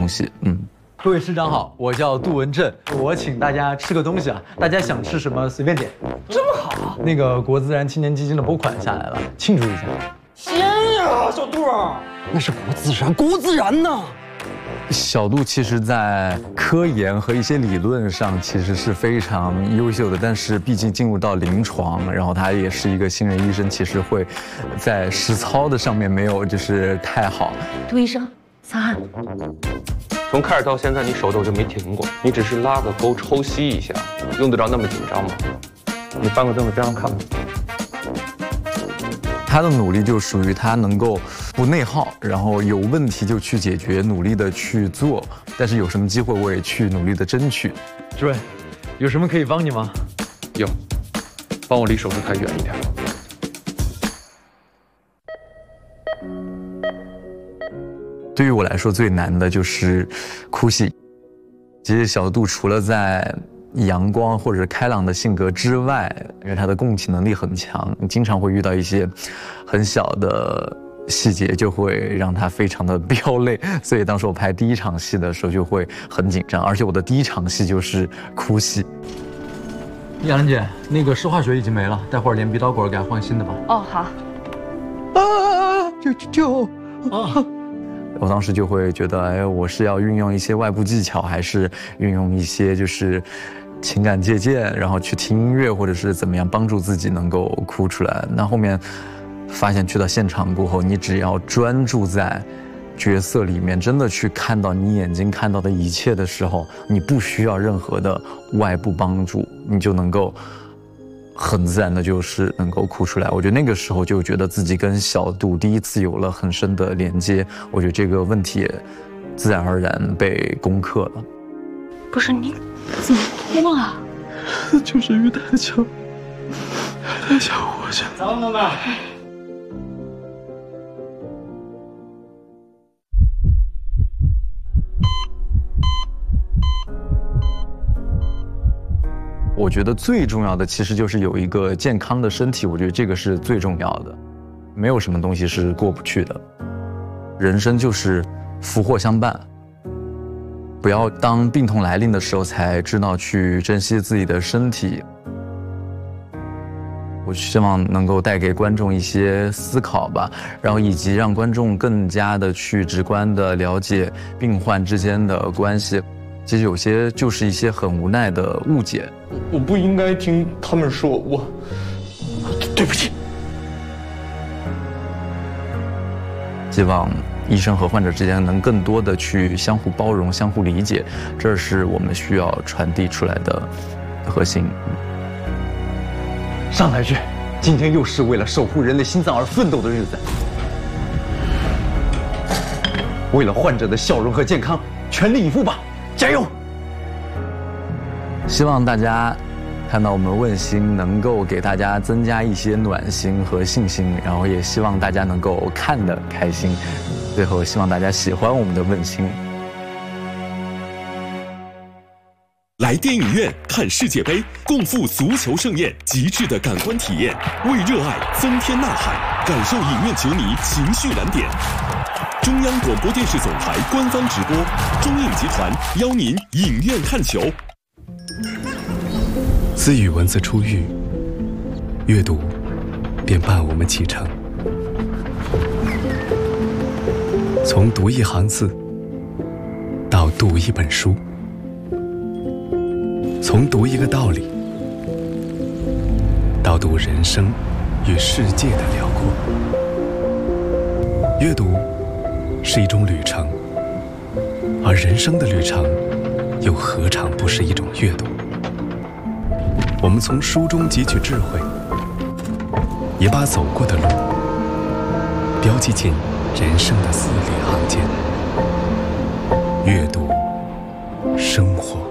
西。 各位师长好，我叫杜文正，我请大家吃个东西啊，大家想吃什么随便点。 这么好， 那个国自然青年基金的拨款下来了，庆祝一下。 天呀，小杜儿，那是国自然呢。 小杜其实在科研和一些理论上其实是非常优秀的，但是毕竟进入到临床，然后他也是一个新人医生，其实会在实操的上面没有就是太好。 杜医生，擦汗。 从开始到现在，你手抖就没停过，你只是拉个钩抽吸一下，用得着那么紧张吗？你搬个凳子边上看看。 他的努力就属于他能够不内耗，然后有问题就去解决，努力的去做，但是有什么机会我也去努力的争取。 主任，有什么可以帮你吗？ 有，帮我离手术台远一点。 对于我来说最难的就是哭戏。其实小杜除了在阳光或者开朗的性格之外，因为他的共情能力很强，经常会遇到一些很小的细节，就会让他非常的飙泪。所以当时我拍第一场戏的时候就会很紧张，而且我的第一场戏就是哭戏。 亚兰姐，那个湿化学已经没了，待会儿连鼻导管给它换新的吧。 哦，好。 我当时就会觉得，哎，我是要运用一些外部技巧，还是运用一些就是情感借鉴，然后去听音乐，或者是怎么样帮助自己能够哭出来。那后面发现去到现场过后，你只要专注在角色里面，真的去看到你眼睛看到的一切的时候，你不需要任何的外部帮助，你就能够很自然的就是能够哭出来。我觉得那个时候就觉得自己跟小杜第一次有了很深的连接，我觉得这个问题也自然而然被攻克了。 不是你怎么哭了？ 就是于太强，太想活下来。 张总们， 我觉得最重要的其实就是有一个健康的身体，我觉得这个是最重要的，没有什么东西是过不去的。人生就是福祸相伴，不要当病痛来临的时候才知道去珍惜自己的身体。我希望能够带给观众一些思考吧，然后以及让观众更加的去直观的了解病患之间的关系。其实有些就是一些很无奈的误解。 我不应该听他们说我，对不起。 希望医生和患者之间能更多的去相互包容、相互理解，这是我们需要传递出来的核心。 上台去，今天又是为了守护人类心脏而奋斗的日子，为了患者的笑容和健康，全力以赴吧！加油！ 希望大家看到我们问心能够给大家增加一些暖心和信心，然后也希望大家能够看得开心。最后，希望大家喜欢我们的问心。 来电影院看世界杯，共赴足球盛宴，极致的感官体验，为热爱增添呐喊，感受影院球迷情绪燃点。中央广播电视总台官方直播，中影集团邀您影院看球。 自与文字初遇，阅读便伴我们启程。从读一行字，到读一本书，从读一个道理，到读人生与世界的辽阔。阅读是一种旅程，而人生的旅程又何尝不是一种阅读？我们从书中汲取智慧，也把走过的路标记进人生的字里行间。阅读，生活。